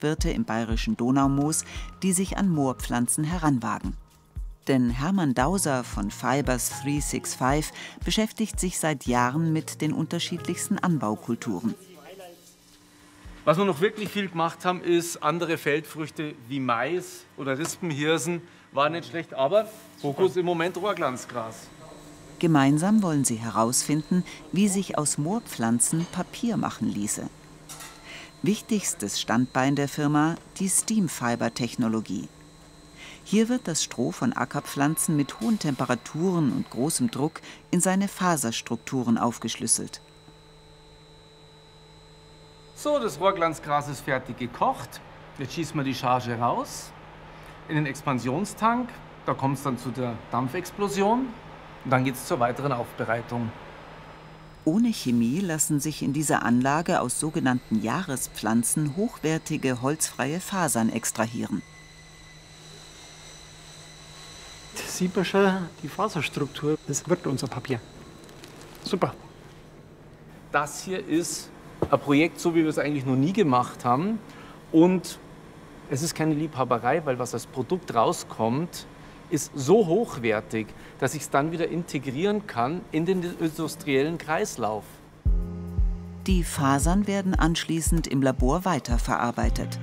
Landwirte im bayerischen Donaumoos, die sich an Moorpflanzen heranwagen. Denn Hermann Dauser von Fibers 365 beschäftigt sich seit Jahren mit den unterschiedlichsten Anbaukulturen. Was wir noch wirklich viel gemacht haben, ist andere Feldfrüchte wie Mais oder Rispenhirsen. War nicht schlecht, aber Fokus im Moment Rohrglanzgras. Gemeinsam wollen sie herausfinden, wie sich aus Moorpflanzen Papier machen ließe. Wichtigstes Standbein der Firma die Steam-Fiber-Technologie. Hier wird das Stroh von Ackerpflanzen mit hohen Temperaturen und großem Druck in seine Faserstrukturen aufgeschlüsselt. So, das Rohrglanzgras ist fertig gekocht. Jetzt schießen wir die Charge raus in den Expansionstank. Da kommt es dann zu der Dampfexplosion und dann geht es zur weiteren Aufbereitung. Ohne Chemie lassen sich in dieser Anlage aus sogenannten Jahrespflanzen hochwertige holzfreie Fasern extrahieren. Das sieht man schon, die Faserstruktur, das wird unser Papier. Super. Das hier ist ein Projekt, so wie wir es eigentlich noch nie gemacht haben. Und es ist keine Liebhaberei, weil was als Produkt rauskommt, ist so hochwertig, dass ich es dann wieder integrieren kann in den industriellen Kreislauf. Die Fasern werden anschließend im Labor weiterverarbeitet.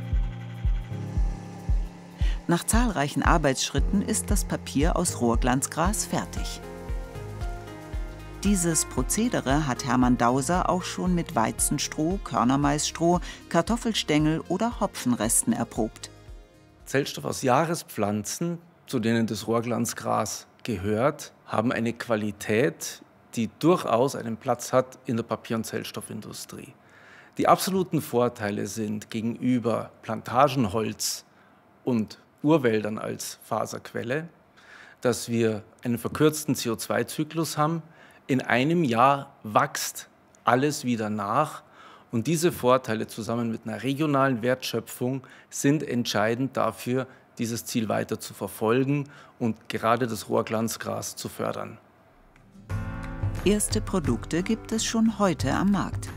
Nach zahlreichen Arbeitsschritten ist das Papier aus Rohrglanzgras fertig. Dieses Prozedere hat Hermann Dauser auch schon mit Weizenstroh, Körnermaisstroh, Kartoffelstängel oder Hopfenresten erprobt. Zellstoff aus Jahrespflanzen, zu denen das Rohrglanzgras gehört, haben eine Qualität, die durchaus einen Platz hat in der Papier- und Zellstoffindustrie. Die absoluten Vorteile sind gegenüber Plantagenholz und Urwäldern als Faserquelle, dass wir einen verkürzten CO2-Zyklus haben. In einem Jahr wächst alles wieder nach. Und diese Vorteile zusammen mit einer regionalen Wertschöpfung sind entscheidend dafür, dieses Ziel weiter zu verfolgen und gerade das Rohrglanzgras zu fördern. Erste Produkte gibt es schon heute am Markt.